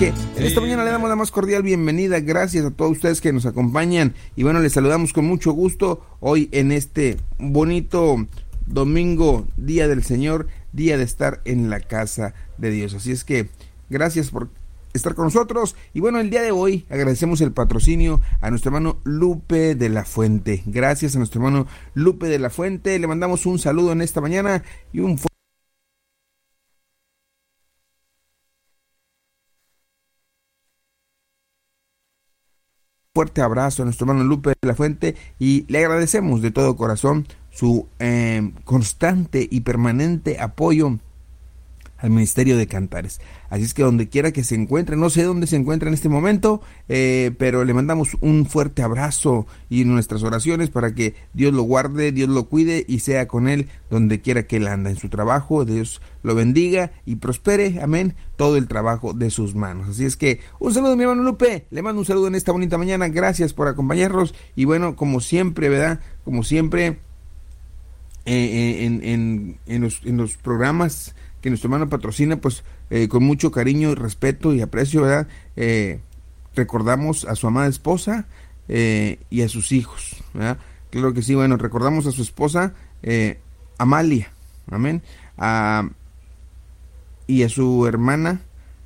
que en esta mañana le damos la más cordial bienvenida. Gracias a todos ustedes que nos acompañan. Y bueno, les saludamos con mucho gusto hoy en este bonito domingo, Día del Señor, día de estar en la casa de Dios. Así es que gracias por estar con nosotros. Y bueno, el día de hoy agradecemos el patrocinio a nuestro hermano Lupe de la Fuente. Gracias a nuestro hermano Lupe de la Fuente. Le mandamos un saludo en esta mañana y un fuerte abrazo a nuestro hermano Lupe de la Fuente, y le agradecemos de todo corazón su constante y permanente apoyo al Ministerio de Cantares. Así es que donde quiera que se encuentre, no sé dónde se encuentra en este momento, pero le mandamos un fuerte abrazo y nuestras oraciones para que Dios lo guarde, Dios lo cuide y sea con él donde quiera que él anda, en su trabajo. Dios lo bendiga y prospere, amén, todo el trabajo de sus manos. Así es que un saludo, mi hermano Lupe, le mando un saludo en esta bonita mañana, gracias por acompañarnos. Y bueno, como siempre, ¿verdad? Como siempre, en los programas que nuestro hermano patrocina, pues con mucho cariño y respeto y aprecio, ¿verdad? Recordamos a su amada esposa y a sus hijos, ¿verdad? Claro que sí. Bueno, recordamos a su esposa Amalia, amén, y a su hermana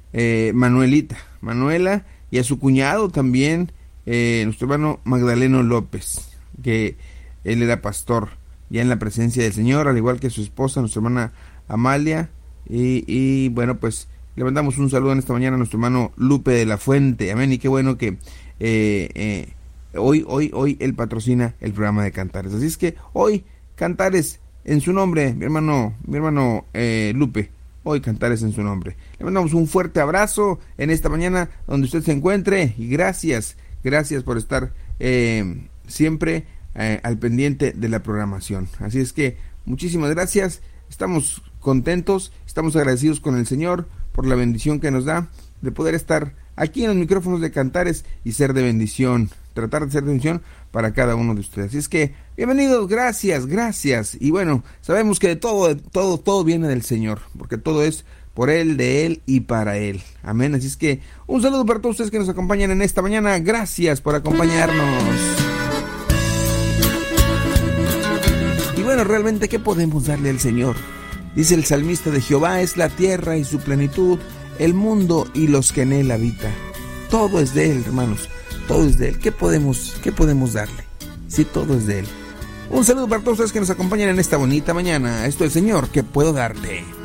Manuela, y a su cuñado también, nuestro hermano Magdaleno López, que él era pastor ya en la presencia del Señor, al igual que su esposa, nuestra hermana Amalia. Y bueno, pues le mandamos un saludo en esta mañana a nuestro hermano Lupe de la Fuente, amén. Y qué bueno que hoy él patrocina el programa de Cantares. Así es que hoy Cantares en su nombre, mi hermano Lupe, hoy Cantares en su nombre. Le mandamos un fuerte abrazo en esta mañana donde usted se encuentre, y gracias por estar siempre al pendiente de la programación. Así es que muchísimas gracias. Estamos contentos, estamos agradecidos con el Señor por la bendición que nos da de poder estar aquí en los micrófonos de Cantares y ser de bendición, tratar de ser de bendición para cada uno de ustedes. Así es que bienvenidos, gracias. Y bueno, sabemos que de todo viene del Señor, porque todo es por Él, de Él y para Él. Amén. Así es que un saludo para todos ustedes que nos acompañan en esta mañana. Gracias por acompañarnos. Y bueno, realmente, ¿qué podemos darle al Señor? Dice el salmista: de Jehová es la tierra y su plenitud, el mundo y los que en él habitan. Todo es de Él, hermanos, todo es de Él. ¿Qué podemos darle? Sí, todo es de Él. Un saludo para todos ustedes que nos acompañan en esta bonita mañana. Esto es, Señor, ¿qué puedo darte?